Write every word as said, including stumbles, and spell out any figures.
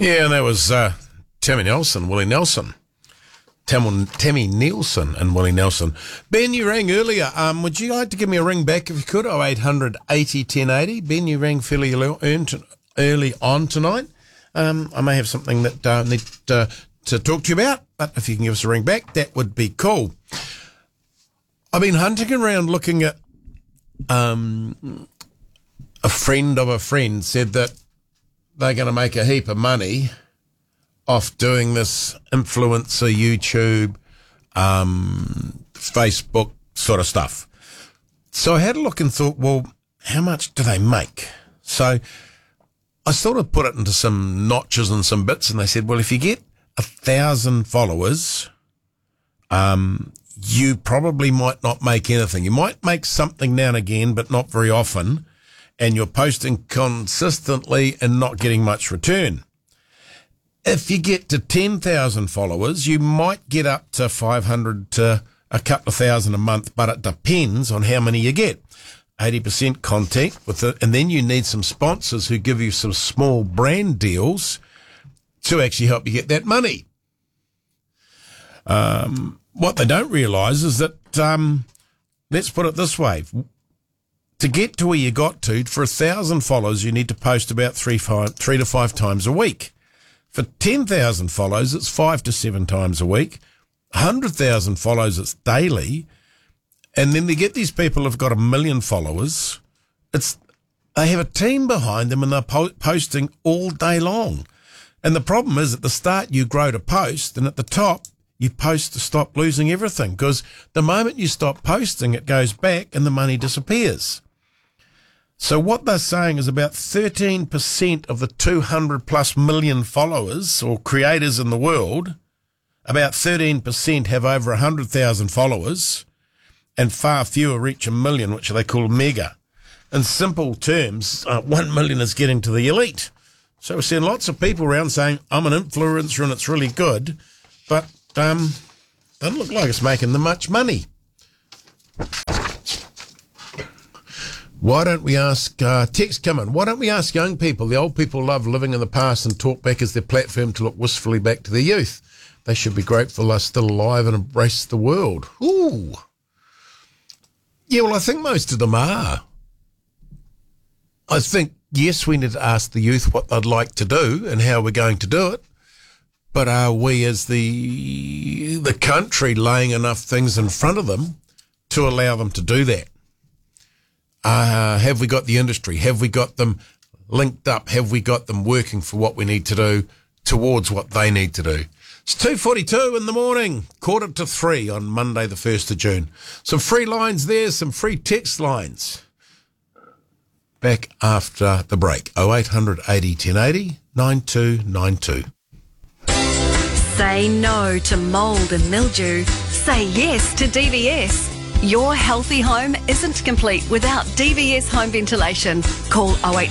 Yeah, and that was uh, Tammy Nelson, Willie Nelson. Tam- Tammy Nielsen and Willie Nelson. Ben, you rang earlier. Um, would you like to give me a ring back if you could? oh eight hundred eighty ten eighty. Ben, you rang fairly early on tonight. Um, I may have something that I uh, need uh, to talk to you about, but if you can give us a ring back, that would be cool. I've been hunting around looking at um, a friend of a friend said that they're going to make a heap of money off doing this influencer, YouTube, um, Facebook sort of stuff. So I had a look and thought, well, how much do they make? So I sort of put it into some notches and some bits, and they said, well, if you get a thousand followers, um, you probably might not make anything. You might make something now and again, but not very often, and you're posting consistently and not getting much return. If you get to ten thousand followers, you might get up to five hundred to a couple of thousand a month, but it depends on how many you get. eighty percent content with it, and then you need some sponsors who give you some small brand deals to actually help you get that money. Um, what they don't realise is that, um, let's put it this way. To get to where you got to, for a thousand followers, you need to post about three, five, three to five times a week. For ten thousand follows, it's five to seven times a week. one hundred thousand follows, it's daily. And then they get these people who've got a million followers. It's they have a team behind them and they're po- posting all day long. And the problem is at the start you grow to post, and at the top you post to stop losing everything, because the moment you stop posting, it goes back and the money disappears. So what they're saying is about thirteen percent of the two hundred plus million followers or creators in the world, about thirteen percent have over one hundred thousand followers, and far fewer reach a million, which they call mega. In simple terms, uh, one million is getting to the elite. So we're seeing lots of people around saying, I'm an influencer and it's really good, but um, doesn't look like it's making them much money. Why don't we ask, uh, text come in, why don't we ask young people? The old people love living in the past and talk back as their platform to look wistfully back to their youth. They should be grateful they're still alive and embrace the world. Ooh. Yeah, well, I think most of them are. I think, yes, we need to ask the youth what they'd like to do and how we're going to do it. But are we as the the country laying enough things in front of them to allow them to do that? Uh, have we got the industry? Have we got them linked up? Have we got them working for what we need to do towards what they need to do? It's two forty-two in the morning, quarter to three on Monday the first of June. Some free lines there, some free text lines. Back after the break. oh eight hundred eighty ten eighty, nine two nine two. Say no to mould and mildew. Say yes to D V S. Your healthy home isn't complete without D V S home ventilation. Call oh eight